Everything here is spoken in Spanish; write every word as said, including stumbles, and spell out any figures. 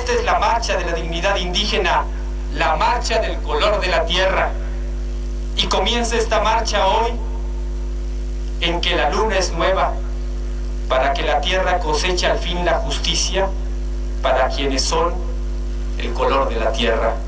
Esta es la marcha de la dignidad indígena, la marcha del color de la tierra. Y comienza esta marcha hoy, en que la luna es nueva, para que la tierra coseche al fin la justicia para quienes son el color de la tierra.